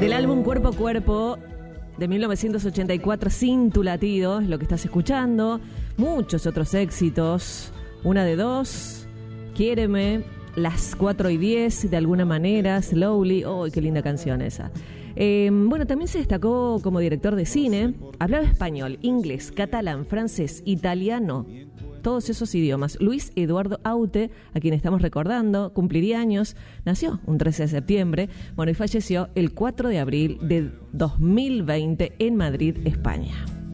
Del álbum Cuerpo a Cuerpo de 1984, Sin tu latido, es lo que estás escuchando. Muchos otros éxitos. Una de dos, Quiéreme, Las 4:10, de alguna manera, Slowly. ¡Oh, qué linda canción esa! Bueno, también se destacó como director de cine. Hablaba español, inglés, catalán, francés, italiano, todos esos idiomas. Luis Eduardo Aute, a quien estamos recordando, cumpliría años, nació un 13 de septiembre, bueno, y falleció el 4 de abril de 2020 en Madrid, España.